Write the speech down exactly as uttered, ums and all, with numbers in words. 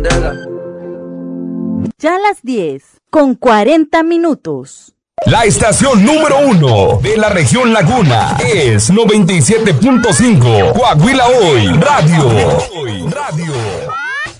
candela. Ya las diez, con cuarenta minutos. La estación número uno de la región Laguna es noventa y siete punto cinco Coahuila Hoy Radio. Radio.